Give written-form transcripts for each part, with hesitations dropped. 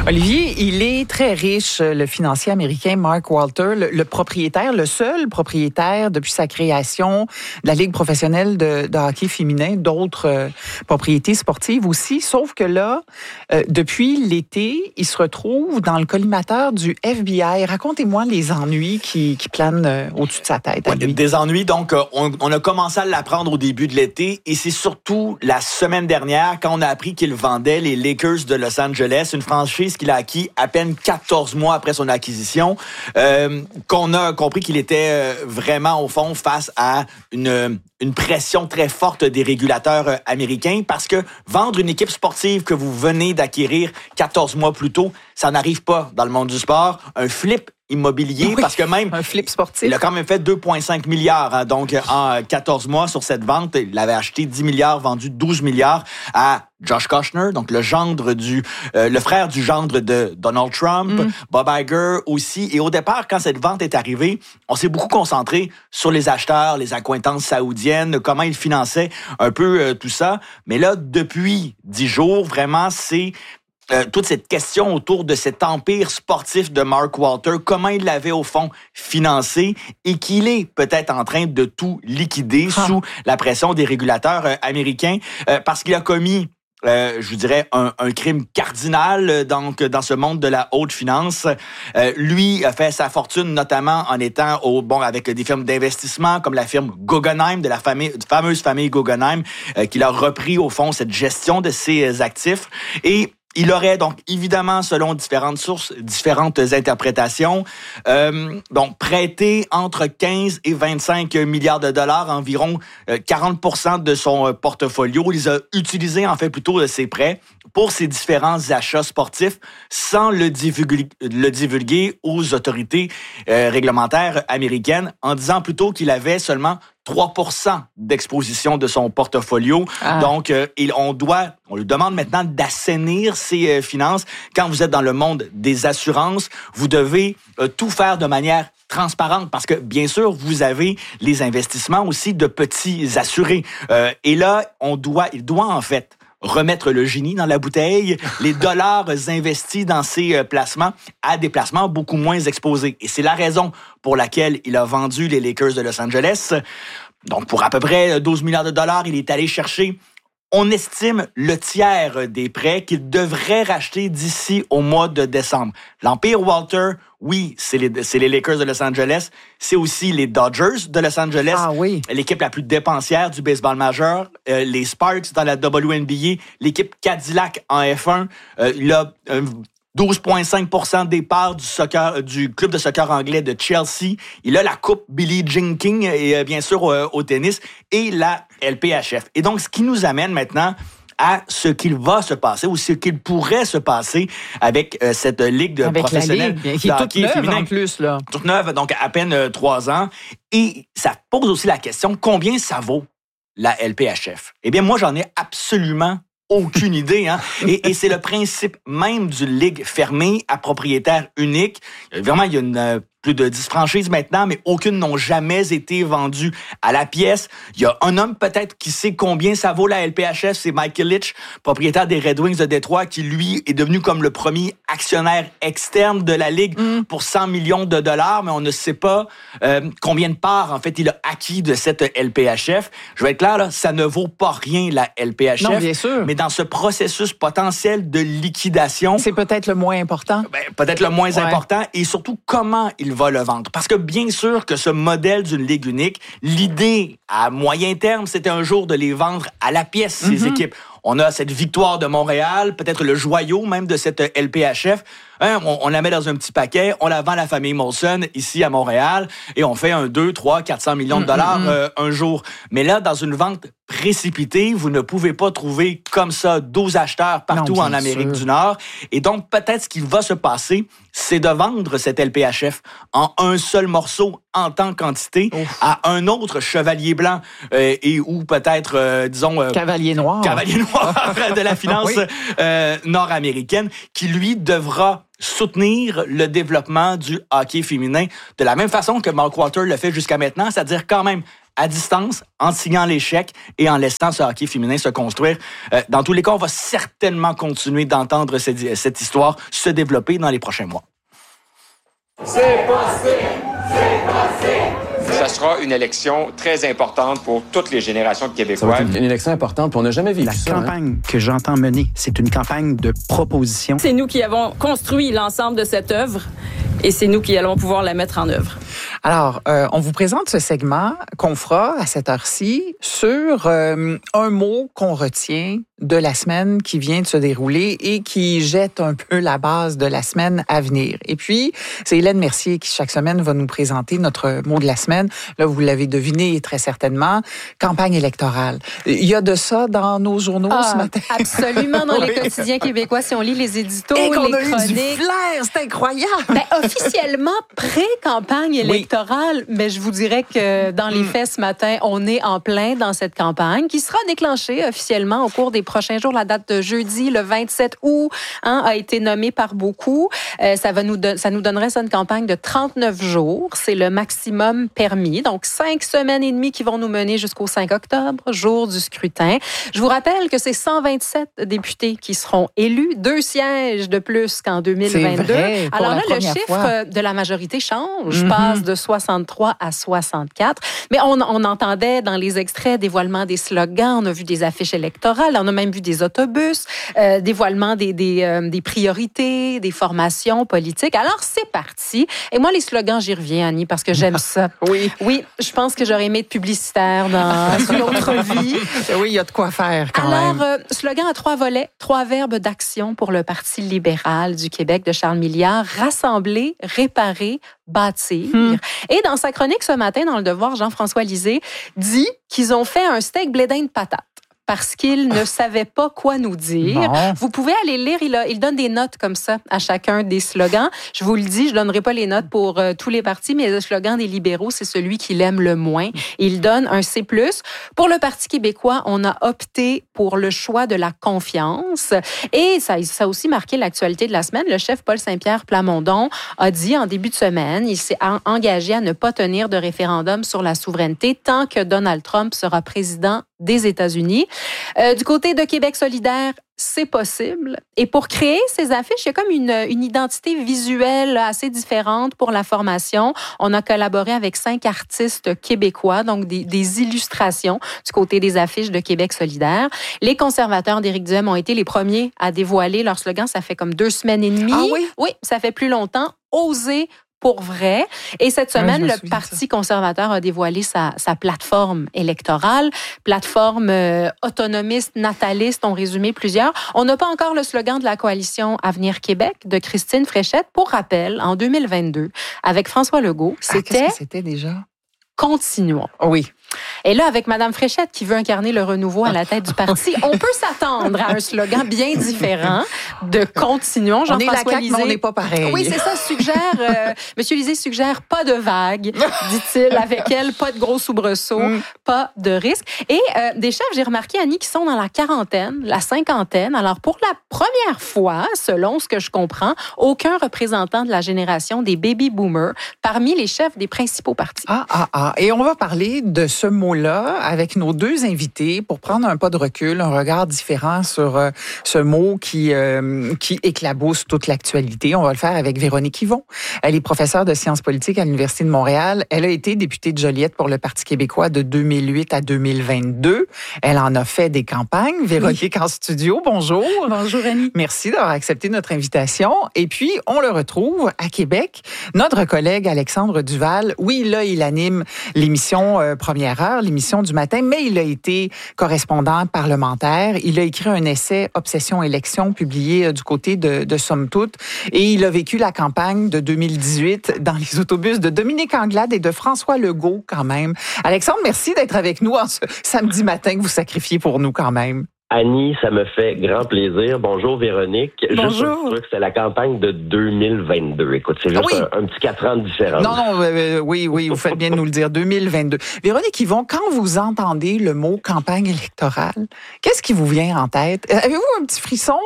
Olivier, il est très riche, le financier américain Mark Walter, le propriétaire, le seul propriétaire depuis sa création de la Ligue professionnelle de hockey féminin, d'autres propriétés sportives aussi, sauf que là, depuis l'été, il se retrouve dans le collimateur du FBI. Racontez-moi les ennuis qui planent au-dessus de sa tête. Des ennuis, donc on a commencé à l'apprendre au début de l'été et c'est surtout la semaine dernière quand on a appris qu'il vendait les Lakers de Los Angeles, une franchise qu'il a acquis à peine 14 mois après son acquisition, qu'on a compris qu'il était vraiment, au fond, face à une pression très forte des régulateurs américains parce que vendre une équipe sportive que vous venez d'acquérir 14 mois plus tôt, ça n'arrive pas dans le monde du sport. Un flip immobilier, parce que même... Un flip sportif. Il a quand même fait 2,5 milliards, hein, donc en 14 mois sur cette vente. Il avait acheté 10 milliards, vendu 12 milliards à Josh Kushner, donc le frère du gendre de Donald Trump, Bob Iger aussi. Et au départ, quand cette vente est arrivée, on s'est beaucoup concentré sur les acheteurs, les accointances saoudiennes, comment ils finançaient un peu tout ça. Mais là, depuis 10 jours, vraiment, c'est... toute cette question autour de cet empire sportif de Mark Walter, comment il l'avait au fond financé et qu'il est peut-être en train de tout liquider sous la pression des régulateurs américains parce qu'il a commis je vous dirais un crime cardinal donc dans ce monde de la haute finance. Lui a fait sa fortune notamment en étant avec des firmes d'investissement comme la firme Guggenheim de la fameuse famille Guggenheim qui a repris au fond cette gestion de ses actifs et il aurait donc évidemment, selon différentes sources, différentes interprétations, donc prêté entre 15 et 25 milliards de dollars, environ 40% de son portfolio. Il a utilisé en fait plutôt ses prêts pour ses différents achats sportifs sans le divulguer aux autorités réglementaire américaine en disant plutôt qu'il avait seulement 3% d'exposition de son portfolio. Donc, on lui demande maintenant d'assainir ses finances. Quand vous êtes dans le monde des assurances, vous devez tout faire de manière transparente parce que, bien sûr, vous avez les investissements aussi de petits assurés. Et là, il doit en fait remettre le génie dans la bouteille, les dollars investis dans ces placements à des placements beaucoup moins exposés. Et c'est la raison pour laquelle il a vendu les Lakers de Los Angeles. Donc, pour à peu près 12 milliards de dollars, il est allé chercher, on estime, le tiers des prêts qu'il devrait racheter d'ici au mois de décembre. L'Empire Walter, oui, c'est les Lakers de Los Angeles. C'est aussi les Dodgers de Los Angeles. Ah oui. L'équipe la plus dépensière du baseball majeur. Les Sparks dans la WNBA. L'équipe Cadillac en F1. Il a 12,5% des parts du club de soccer anglais de Chelsea. Il a la coupe Billie Jean King et bien sûr au tennis et la LPHF. Et donc, ce qui nous amène maintenant à ce qu'il va se passer ou ce qu'il pourrait se passer avec cette ligue professionnelle de hockey féminin. Qui est toute neuve en plus, là. Toute neuve, donc à peine 3 ans. Et ça pose aussi la question, combien ça vaut la LPHF? Eh bien, moi, j'en ai absolument aucune idée, hein. Et c'est le principe même d'une ligue fermée à propriétaire unique. Vraiment, il y a plus de 10 franchises maintenant, mais aucune n'ont jamais été vendues à la pièce. Il y a un homme peut-être qui sait combien ça vaut la LPHF, c'est Michael Litch, propriétaire des Red Wings de Détroit, qui lui est devenu comme le premier actionnaire externe de la Ligue pour 100 millions de dollars, mais on ne sait pas combien de parts, en fait, il a acquis de cette LPHF. Je vais être clair, là, ça ne vaut pas rien, la LPHF. Non, bien sûr. Mais dans ce processus potentiel de liquidation... C'est peut-être le moins important. Peut-être le moins important, et surtout, comment il va le vendre. Parce que bien sûr que ce modèle d'une ligue unique, l'idée à moyen terme, c'était un jour de les vendre à la pièce, ces équipes. On a cette victoire de Montréal, peut-être le joyau même de cette LPHF. On la met dans un petit paquet, on la vend à la famille Molson ici à Montréal et on fait un 2, 3, 400 millions de dollars un jour. Mais là, dans une vente précipitée, vous ne pouvez pas trouver comme ça 12 acheteurs partout en Amérique du Nord. Et donc, peut-être ce qui va se passer, c'est de vendre cette LPHF en un seul morceau en tant qu'entité à un autre chevalier blanc et ou peut-être, disons... Cavalier noir. Cavalier noir de la finance nord-américaine qui, lui, devra soutenir le développement du hockey féminin de la même façon que Mark Walter le fait jusqu'à maintenant, c'est-à-dire quand même à distance, en signant les chèques et en laissant ce hockey féminin se construire. Dans tous les cas, on va certainement continuer d'entendre cette histoire se développer dans les prochains mois. C'est possible! C'est possible! Ça sera une élection très importante pour toutes les générations de Québécois. Ça va être une élection importante, puis on n'a jamais vécu ça. La campagne que j'entends mener, c'est une campagne de proposition. C'est nous qui avons construit l'ensemble de cette œuvre et c'est nous qui allons pouvoir la mettre en œuvre. Alors, on vous présente ce segment qu'on fera à cette heure-ci sur un mot qu'on retient de la semaine qui vient de se dérouler et qui jette un peu la base de la semaine à venir. Et puis, c'est Hélène Mercier qui, chaque semaine, va nous présenter notre mot de la semaine. Là, vous l'avez deviné très certainement, campagne électorale. Il y a de ça dans nos journaux ce matin. Absolument, dans les quotidiens québécois, si on lit les éditos, et qu'on les a chroniques. Eu du flair, c'est incroyable! Officiellement, pré-campagne électorale, mais je vous dirais que dans les faits ce matin, on est en plein dans cette campagne qui sera déclenchée officiellement au cours des prochains jours. La date de jeudi, le 27 août, a été nommée par beaucoup. Ça nous donnerait ça une campagne de 39 jours. C'est le maximum permis. Donc, 5 semaines et demie qui vont nous mener jusqu'au 5 octobre, jour du scrutin. Je vous rappelle que c'est 127 députés qui seront élus, 2 sièges de plus qu'en 2022. C'est vrai, alors là, le chiffre de la majorité change, passe de 63 à 64. Mais on entendait dans les extraits dévoilement des slogans, on a vu des affiches électorales, on a même vu des autobus, dévoilement des priorités, des formations politiques. Alors, c'est parti. Et moi, les slogans, j'y reviens, Annie, parce que j'aime ça. Oui, je pense que j'aurais aimé être publicitaire dans une autre vie. Oui, il y a de quoi faire quand même. Alors, slogan à 3 volets, 3 verbes d'action pour le Parti libéral du Québec de Charles Milliard, rassembler, réparer, bâtir. Et dans sa chronique ce matin, dans Le Devoir, Jean-François Lisée dit qu'ils ont fait un steak blé d'Inde patate parce qu'il ne savait pas quoi nous dire. Bon. Vous pouvez aller lire, il donne des notes comme ça à chacun des slogans. Je vous le dis, je donnerai pas les notes pour tous les partis, mais le slogan des libéraux, c'est celui qu'il aime le moins. Il donne un C+. Pour le Parti québécois, on a opté pour le choix de la confiance. Et ça a aussi marqué l'actualité de la semaine. Le chef Paul Saint-Pierre Plamondon a dit en début de semaine, il s'est engagé à ne pas tenir de référendum sur la souveraineté tant que Donald Trump sera président des États-Unis. Du côté de Québec solidaire, c'est possible. Et pour créer ces affiches, il y a comme une identité visuelle assez différente pour la formation. On a collaboré avec 5 artistes québécois, donc des illustrations du côté des affiches de Québec solidaire. Les conservateurs d'Éric Duhem ont été les premiers à dévoiler leur slogan. Ça fait comme 2 semaines et demie. Ah oui? Oui, ça fait plus longtemps. Oser pour vrai. Et cette semaine, le Parti conservateur a dévoilé sa plateforme électorale, plateforme autonomiste, nataliste, ont résumé plusieurs. On n'a pas encore le slogan de la coalition Avenir Québec de Christine Fréchette. Pour rappel, en 2022, avec François Legault, qu'est-ce que c'était déjà? Continuons. Oui. Et là, avec Mme Fréchette qui veut incarner le renouveau à la tête du parti, on peut s'attendre à un slogan bien différent de continuons. Jean-François Lisée, mais on n'est pas pareil. Oui, c'est ça. Monsieur Lisée suggère pas de vague, dit-il, avec elle, pas de gros soubresauts, pas de risque. Et des chefs, j'ai remarqué, Annie, qui sont dans la quarantaine, la cinquantaine. Alors, pour la première fois, selon ce que je comprends, aucun représentant de la génération des baby boomers parmi les chefs des principaux partis. Et on va parler de ce mot-là avec nos 2 invités pour prendre un pas de recul, un regard différent sur ce mot qui éclabousse toute l'actualité. On va le faire avec Véronique Yvon. Elle est professeure de sciences politiques à l'Université de Montréal. Elle a été députée de Joliette pour le Parti québécois de 2008 à 2022. Elle en a fait des campagnes. Véronique en studio, bonjour. Bonjour Annie. Merci d'avoir accepté notre invitation. Et puis, on le retrouve à Québec. Notre collègue Alexandre Duval, oui, là, il anime l'émission Première Heure, l'émission du matin, mais il a été correspondant parlementaire. Il a écrit un essai Obsession élection publié du côté de Somme Toute et il a vécu la campagne de 2018 dans les autobus de Dominique Anglade et de François Legault quand même. Alexandre, merci d'être avec nous en ce samedi matin que vous sacrifiez pour nous quand même. Annie, ça me fait grand plaisir. Bonjour Véronique. Bonjour. Juste que c'est la campagne de 2022. Écoute, c'est juste un petit 4 ans de différence. Oui, vous faites bien de nous le dire, 2022. Véronique Yvon, quand vous entendez le mot campagne électorale, qu'est-ce qui vous vient en tête? Avez-vous un petit frisson?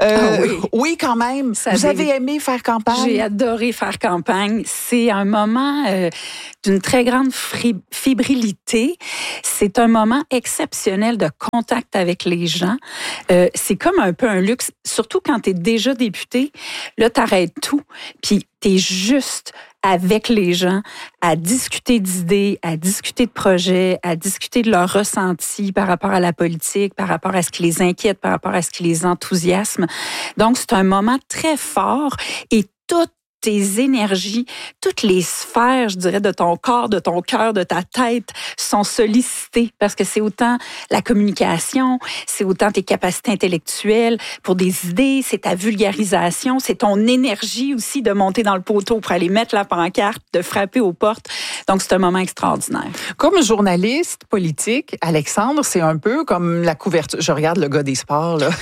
Oui, quand même. Vous avez aimé faire campagne? J'ai adoré faire campagne. C'est un moment d'une très grande fébrilité. C'est un moment exceptionnel de contact avec les gens. C'est comme un peu un luxe, surtout quand tu es déjà député. Là, tu arrêtes tout, puis tu es juste avec les gens, à discuter d'idées, à discuter de projets, à discuter de leurs ressentis par rapport à la politique, par rapport à ce qui les inquiète, par rapport à ce qui les enthousiasme. Donc, c'est un moment très fort et toutes tes énergies, toutes les sphères, je dirais, de ton corps, de ton cœur, de ta tête sont sollicitées parce que c'est autant la communication, c'est autant tes capacités intellectuelles pour des idées, c'est ta vulgarisation, c'est ton énergie aussi de monter dans le poteau pour aller mettre la pancarte, de frapper aux portes. Donc, c'est un moment extraordinaire. Comme journaliste politique, Alexandre, c'est un peu comme la couverture. Je regarde le gars des sports, là.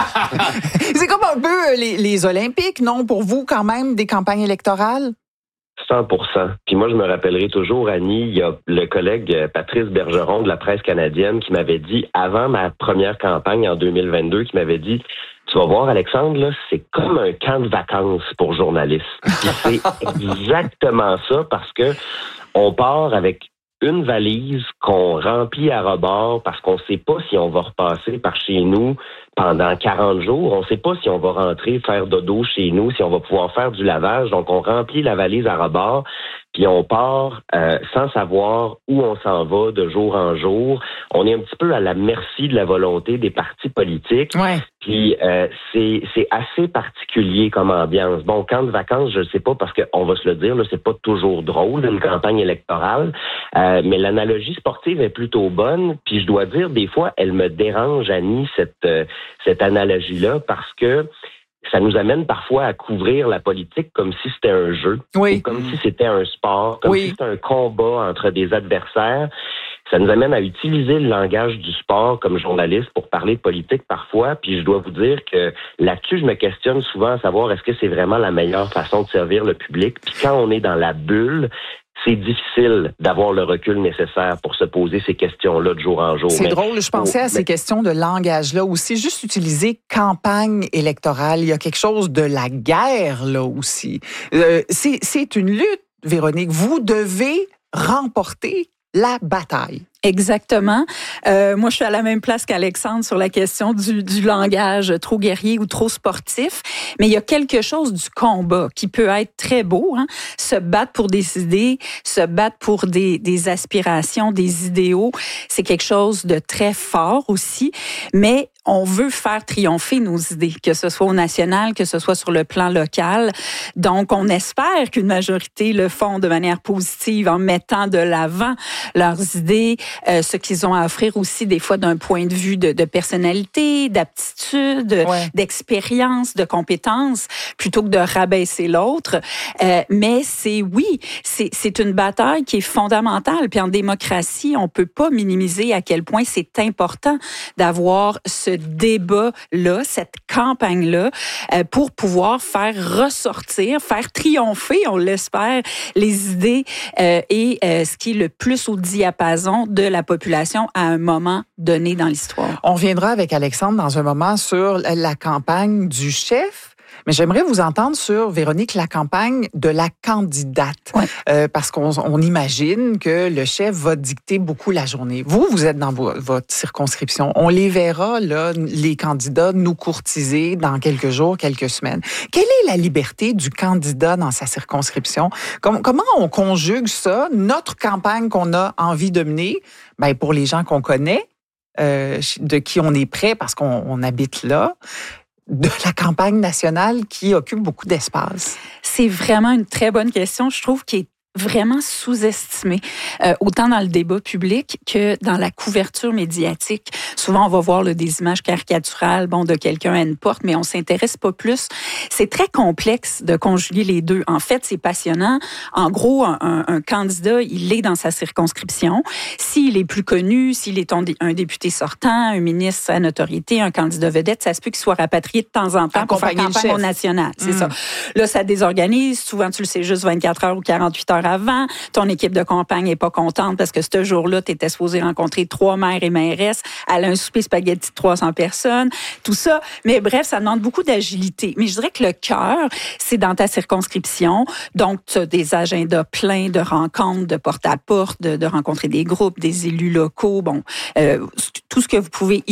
C'est comme un peu les Olympiques, non? Pour vous, quand même, des campagnes électorales? 100%. Puis moi, je me rappellerai toujours, Annie, il y a le collègue Patrice Bergeron de la presse canadienne qui m'avait dit, avant ma première campagne en 2022, qui m'avait dit, tu vas voir, Alexandre, là, c'est comme un camp de vacances pour journalistes. Puis c'est exactement ça parce que on part avec une valise qu'on remplit à rebord parce qu'on ne sait pas si on va repasser par chez nous pendant 40 jours. On ne sait pas si on va rentrer faire dodo chez nous, si on va pouvoir faire du lavage. Donc, on remplit la valise à rebord, puis on part sans savoir où on s'en va de jour en jour. On est un petit peu à la merci de la volonté des partis politiques. Ouais. Puis c'est assez particulier comme ambiance. Bon, camp de vacances, je ne sais pas, parce qu'on va se le dire, là, c'est pas toujours drôle, une campagne électorale, mais l'analogie sportive est plutôt bonne. Puis je dois dire, des fois, elle me dérange, Annie, cette analogie-là, parce que ça nous amène parfois à couvrir la politique comme si c'était un jeu, oui, ou comme si c'était un sport, comme si c'était un combat entre des adversaires. Ça nous amène à utiliser le langage du sport comme journaliste pour parler de politique parfois. Puis je dois vous dire que là-dessus, je me questionne souvent à savoir est-ce que c'est vraiment la meilleure façon de servir le public. Puis quand on est dans la bulle, c'est difficile d'avoir le recul nécessaire pour se poser ces questions-là de jour en jour. C'est drôle, je pensais à ces questions de langage-là aussi. Juste utiliser campagne électorale, il y a quelque chose de la guerre là aussi. C'est une lutte, Véronique. Vous devez remporter la bataille. Exactement. Moi, je suis à la même place qu'Alexandre sur la question du langage trop guerrier ou trop sportif. Mais il y a quelque chose du combat qui peut être très beau. Hein? Se battre pour des idées, se battre pour des aspirations, des idéaux, c'est quelque chose de très fort aussi. Mais on veut faire triompher nos idées, que ce soit au national, que ce soit sur le plan local. Donc, on espère qu'une majorité le font de manière positive en mettant de l'avant leurs idées, ce qu'ils ont à offrir aussi des fois d'un point de vue de personnalité, d'aptitude, d'expérience, de compétences, plutôt que de rabaisser l'autre. Mais c'est une bataille qui est fondamentale. Puis en démocratie, on peut pas minimiser à quel point c'est important d'avoir ce débat-là, cette campagne-là, pour pouvoir faire ressortir, faire triompher, on l'espère, les idées et ce qui est le plus au diapason de la population à un moment donné dans l'histoire. On reviendra avec Alexandre dans un moment sur la campagne du chef. Mais j'aimerais vous entendre sur, Véronique, la campagne de la candidate. Ouais. Parce qu'on imagine que le chef va dicter beaucoup la journée. Vous êtes dans votre circonscription. On les verra, là, les candidats, nous courtiser dans quelques jours, quelques semaines. Quelle est la liberté du candidat dans sa circonscription? Comment on conjugue ça, notre campagne qu'on a envie de mener, ben, pour les gens qu'on connaît, de qui on est près parce qu'on habite là, de la campagne nationale qui occupe beaucoup d'espace? C'est vraiment une très bonne question, je trouve, qui est vraiment sous-estimé, autant dans le débat public que dans la couverture médiatique. Souvent, on va voir des images caricaturales, de quelqu'un à une porte, mais on s'intéresse pas plus. C'est très complexe de conjuguer les deux. En fait, c'est passionnant. En gros, un candidat, il est dans sa circonscription. S'il est plus connu, s'il est un député sortant, un ministre à notoriété, un candidat vedette, ça se peut qu'il soit rapatrié de temps en temps pour faire campagne au national. C'est ça. Là, ça désorganise. Souvent, tu le sais juste 24 heures ou 48 heures heures avant. Ton équipe de campagne n'est pas contente parce que ce jour-là, tu étais supposé rencontrer 3 maires et mairesses, aller à un souper spaghetti de 300 personnes, tout ça. Mais bref, ça demande beaucoup d'agilité. Mais je dirais que le cœur, c'est dans ta circonscription. Donc, tu as des agendas pleins de rencontres, de porte-à-porte, de rencontrer des groupes, des élus locaux, tout ce que vous pouvez